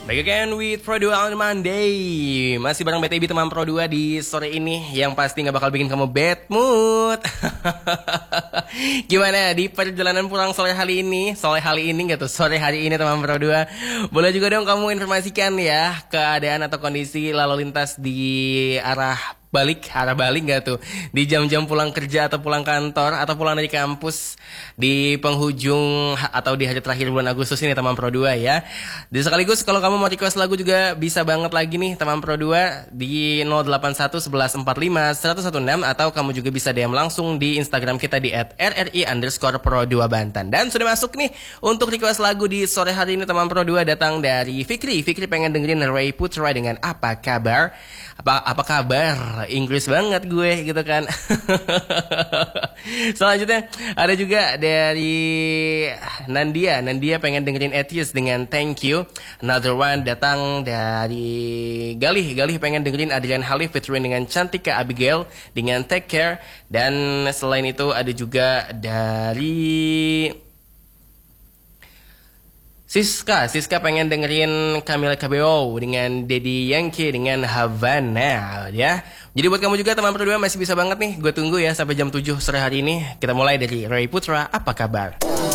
Back again with Pro 2 on Monday. Masih bareng BTB teman Pro 2 di sore ini yang pasti gak bakal bikin kamu bad mood. Gimana di perjalanan pulang sore hari ini? Sore hari ini teman Pro 2. Boleh juga dong kamu informasikan ya keadaan atau kondisi lalu lintas di arah balik gak tuh di jam-jam pulang kerja atau pulang kantor atau pulang dari kampus di penghujung atau di hari terakhir bulan Agustus ini teman Pro 2 ya. Dan sekaligus kalau kamu mau request lagu juga bisa banget lagi nih teman Pro 2 di 081 11 45 116 atau kamu juga bisa DM langsung di Instagram kita di @rri_pro2 Banten. Dan sudah masuk nih untuk request lagu di sore hari ini teman Pro 2 datang dari Fikri. Fikri pengen dengerin Ray Putra dengan Apa Kabar. Apa kabar? Inggris banget gue gitu kan. Selanjutnya ada juga dari Nandia pengen dengerin Atheist dengan Thank You. Another one datang dari Galih pengen dengerin Adrian Halif featuring dengan Cantika Abigail dengan Take Care. Dan selain itu ada juga dari Siska pengen dengerin Camila Cabello dengan Daddy Yankee dengan Havana ya. Jadi buat kamu juga teman berdua masih bisa banget nih. Gue tunggu ya sampai jam 7 sore hari ini. Kita mulai dari Ray Putra, Apa Kabar.